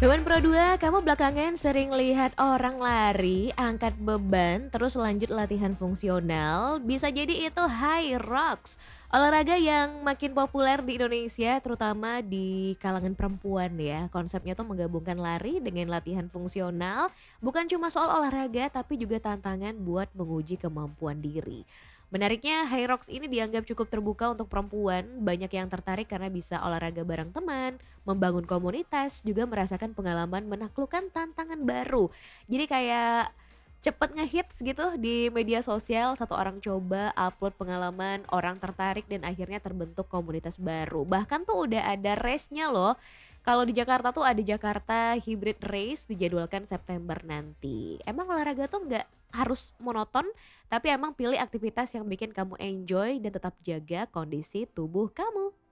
Hewan Pro 2, kamu belakangan sering lihat orang lari, angkat beban, terus lanjut latihan fungsional. Bisa jadi itu high rocks. Olahraga yang makin populer di Indonesia, terutama di kalangan perempuan ya. Konsepnya tuh menggabungkan lari dengan latihan fungsional. Bukan cuma soal olahraga, tapi juga tantangan buat menguji kemampuan diri. Menariknya, High Rocks ini dianggap cukup terbuka untuk perempuan. Banyak yang tertarik karena bisa olahraga bareng teman, membangun komunitas, juga merasakan pengalaman menaklukkan tantangan baru. Jadi kayak cepet ngehits gitu di media sosial, satu orang coba upload pengalaman, orang tertarik dan akhirnya terbentuk komunitas baru. Bahkan tuh udah ada race-nya loh. Kalau di Jakarta tuh ada Jakarta Hybrid Race dijadwalkan September nanti. Emang olahraga tuh nggak harus monoton, tapi emang pilih aktivitas yang bikin kamu enjoy dan tetap jaga kondisi tubuh kamu.